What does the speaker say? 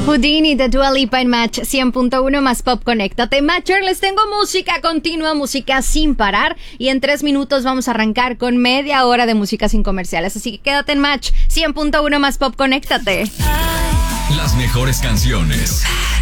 Houdini de Dua Lipa en Match 100.1 más Pop. Conéctate. Matcher, les tengo música continua, música sin parar. Y en 3 minutos vamos a arrancar con media hora de música sin comerciales. Así que quédate en Match 100.1 más Pop. Conéctate. Las mejores canciones.